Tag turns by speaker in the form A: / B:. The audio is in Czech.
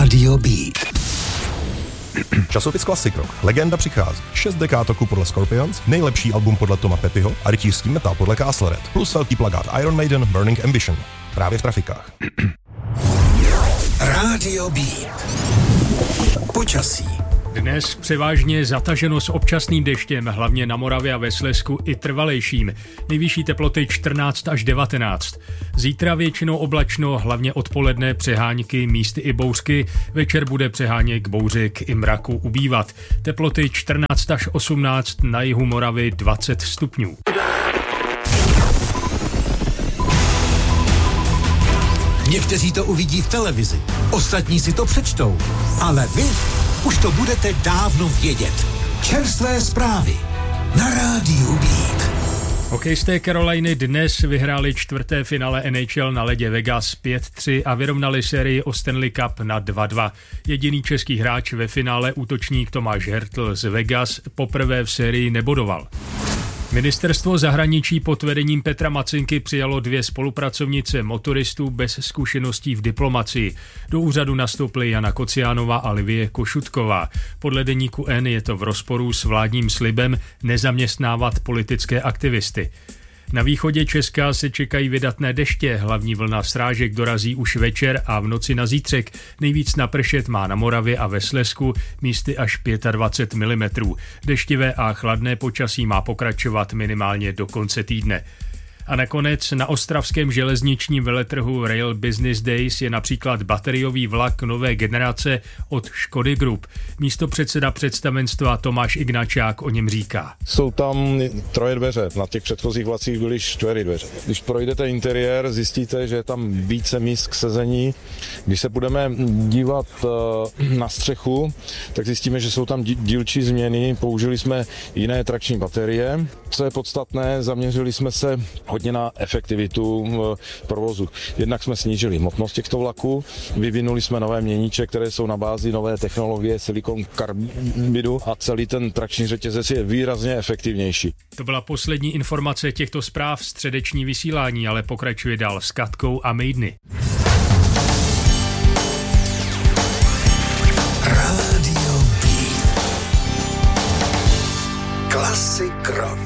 A: Rádio Beat.
B: Časopis Classic Rock. Legenda přichází. 6 dekád roku podle Scorpions, nejlepší album podle Toma Pettyho a rytířský metal podle Castle Red, plus velký plakát Iron Maiden Burning Ambition. Právě v trafikách.
A: Rádio Beat. Počasí.
C: Dnes převážně zataženo s občasným deštěm, hlavně na Moravě a ve Slezsku i trvalejším. Nejvyšší teploty 14 až 19. Zítra většinou oblačno, hlavně odpoledne přehánky, místy i bouřky. Večer bude přeháněk, bouřek i mraku ubývat. Teploty 14 až 18, na jihu Moravy 20 stupňů.
A: Někteří to uvidí v televizi, ostatní si to přečtou, ale vy už to budete dávno vědět. Čerstvé zprávy na Rádiu Beat.
C: Hokejisté Caroliny dnes vyhráli čtvrté finále NHL na ledě Vegas 5-3 a vyrovnali sérii o Stanley Cup na 2-2. Jediný český hráč ve finále, útočník Tomáš Hertl z Vegas, poprvé v sérii nebodoval. Ministerstvo zahraničí pod vedením Petra Macinky přijalo 2 spolupracovnice motoristů bez zkušeností v diplomacii. Do úřadu nastoupily Jana Kociánová a Livie Košutková. Podle deníku N je to v rozporu s vládním slibem nezaměstnávat politické aktivisty. Na východě Česka se čekají vydatné deště, hlavní vlna srážek dorazí už večer a v noci na zítřek. Nejvíc napršet má na Moravě a ve Slezsku, místy až 25 mm. Deštivé a chladné počasí má pokračovat minimálně do konce týdne. A nakonec na ostravském železničním veletrhu Rail Business Days je například bateriový vlak nové generace od Škody Group. Místopředseda představenstva Tomáš Ignačák o něm říká.
D: Jsou tam 3 dveře, na těch předchozích vlacích byly 4 dveře. Když projdete interiér, zjistíte, že je tam více míst k sezení. Když se budeme dívat na střechu, tak zjistíme, že jsou tam dílčí změny. Použili jsme jiné trakční baterie. Co je podstatné, zaměřili jsme se hodně na efektivitu provozu. Jednak jsme snížili hmotnost těchto vlaků, vyvinuli jsme nové měniče, které jsou na bázi nové technologie silikon karbidu a celý ten trakční řetězec je výrazně efektivnější.
C: To byla poslední informace těchto zpráv, středeční vysílání, ale pokračuje dál s Katkou a Mejdny.
A: Rádio Beat. Classic Rock.